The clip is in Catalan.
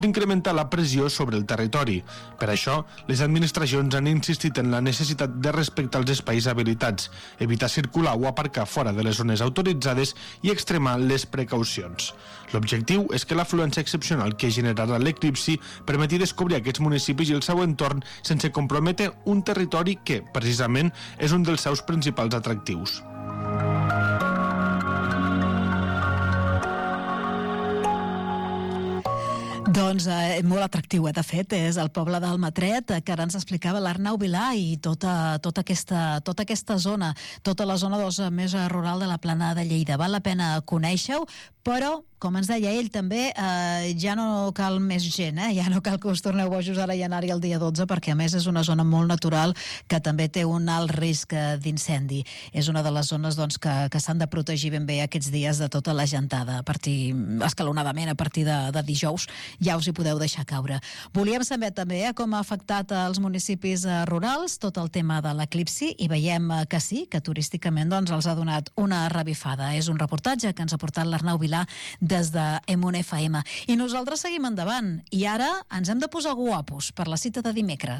incrementar la pressió sobre el territori. Per això, les administracions han insistit en la necessitat de respectar els espais habilitats, evitar circular o aparcar fora de les zones autoritzades i extremar les precaucions. L'objectiu és que l'afluència excepcional que generarà l'eclipsi permeti descobrir aquests municipis i el seu entorn sense comprometre un territori que, precisament, és un dels seus principals atractius. Doncs molt atractiu, de fet, és el poble d'Almatret, que ara ens explicava l'Arnau Vilà i tota aquesta zona, tota la zona més rural de la Plana de Lleida. Val la pena conèixer-ho, però, com ens deia ell també, ja no cal més gent, ja no cal que us torneu bojos ara i anar-hi el dia 12, perquè a més és una zona molt natural que també té un alt risc d'incendi. És una de les zones que s'han de protegir ben bé aquests dies de tota la gentada, escalonadament a partir de dijous, ja us hi podeu deixar caure. Volíem saber també com ha afectat els municipis rurals tot el tema de l'eclipsi i veiem que sí, que turísticament els ha donat una revifada. És un reportatge que ens ha portat l'Arnau Vilà des de Emun FM. I nosaltres seguim endavant. I ara ens hem de posar guapos per la cita de dimecres.